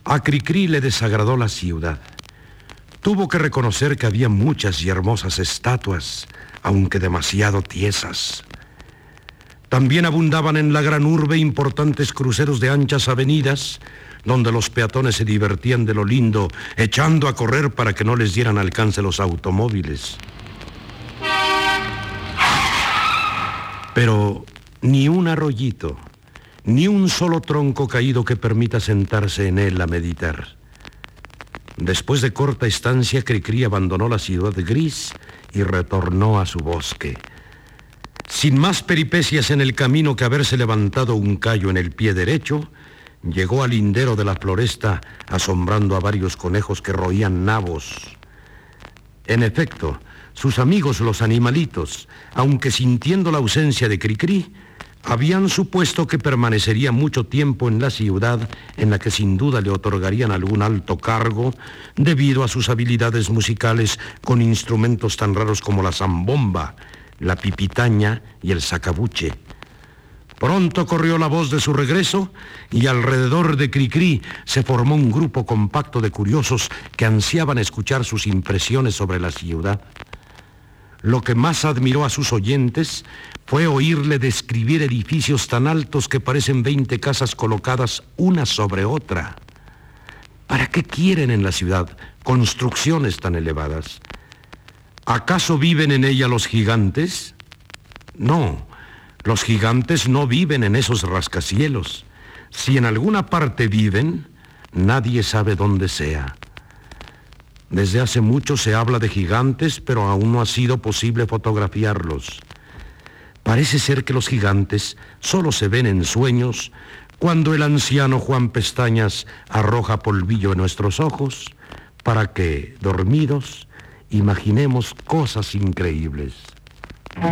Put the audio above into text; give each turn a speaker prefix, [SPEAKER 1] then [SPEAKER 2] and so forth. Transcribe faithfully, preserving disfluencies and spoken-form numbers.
[SPEAKER 1] A Cricri le desagradó la ciudad. Tuvo que reconocer que había muchas y hermosas estatuas, aunque demasiado tiesas. También abundaban en la gran urbe importantes cruceros de anchas avenidas, donde los peatones se divertían de lo lindo, echando a correr para que no les dieran alcance los automóviles. Pero ni un arroyito, ni un solo tronco caído que permita sentarse en él a meditar. Después de corta estancia, Cricri abandonó la ciudad gris y retornó a su bosque. Sin más peripecias en el camino que haberse levantado un callo en el pie derecho, llegó al lindero de la floresta, asombrando a varios conejos que roían nabos. En efecto, sus amigos los animalitos, aunque sintiendo la ausencia de Cricri, habían supuesto que permanecería mucho tiempo en la ciudad, en la que sin duda le otorgarían algún alto cargo, debido a sus habilidades musicales con instrumentos tan raros como la zambomba, la pipitaña y el sacabuche. Pronto corrió la voz de su regreso y alrededor de Cricri se formó un grupo compacto de curiosos que ansiaban escuchar sus impresiones sobre la ciudad. Lo que más admiró a sus oyentes fue oírle describir edificios tan altos que parecen veinte casas colocadas una sobre otra. ¿Para qué quieren en la ciudad construcciones tan elevadas? ¿Acaso viven en ella los gigantes? No, los gigantes no viven en esos rascacielos. Si en alguna parte viven, nadie sabe dónde sea. Desde hace mucho se habla de gigantes, pero aún no ha sido posible fotografiarlos. Parece ser que los gigantes solo se ven en sueños cuando el anciano Juan Pestañas arroja polvillo en nuestros ojos para que, dormidos, imaginemos cosas increíbles.